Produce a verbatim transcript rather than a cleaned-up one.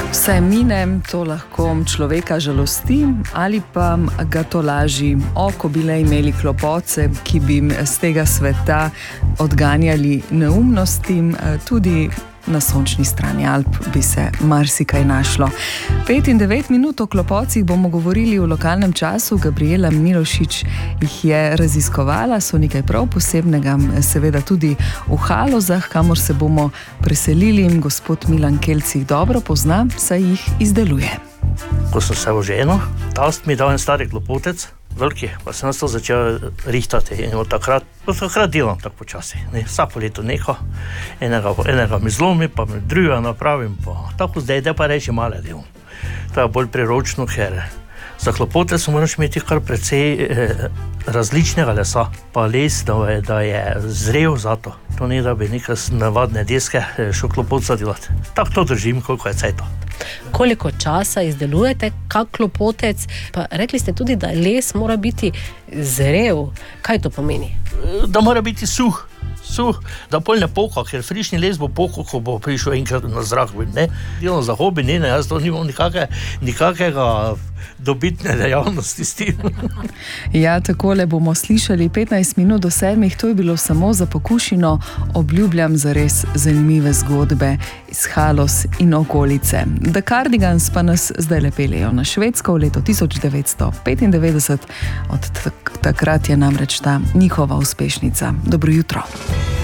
Vse mine, to lahko človeka žalosti ali pa ga tolaži. O, ko bi le imeli klopoce, ki bi jim z tega sveta odganjali neumnosti, tudi na sončni strani Alp bi se marsikaj našlo. Pet in devet minut o klopocih bomo govorili v lokalnem času. Gabriela Milošič jih je raziskovala, so nekaj prav posebnega, seveda tudi v Halozah, kamor se bomo preselili. Gospod Milan Kelc jih dobro pozna, saj jih izdeluje. Ko sem se oženil, tast mi dal en stari klopotec, veliki, pa sem nas to začel rihtati in od takrat, od takrat delam tako počasi. Ne, vsako leto neho, enega, enega mi zlomi, pa mi drugega napravim, pa tako zdaj, da pa reči male delam. To je bolj priročno, ker za klopotec moraš imeti kar precej eh, različnega lesa, pa les, da je, da je zrel za to. To ni, da bi nekaj navadne deske šel klopotca delati. Tako to držim, koliko je cajto. Koliko časa izdelujete kak klopotec? Pa rekli ste tudi, da les mora biti zrel. Kaj to pomeni? Da mora biti suh. Suh, da pol ne poka, ker frišni les bo pokal, ko bo prišel enkrat na zrak. Ne? Delam za hobi, ne, ne, jaz to nimam nikake, nikakega dobitne dejavnosti s tem. Ja, takole bomo slišali petnajst minut do sedmih, to je bilo samo za pokušino, obljubljam za res zanimive zgodbe iz Haloz in okolice. The Cardigans pa nas zdaj lepeljejo na Švedsko v leto tisoč devetsto petindevetdeset, od takrat je namreč ta njihova uspešnica. Dobro jutro.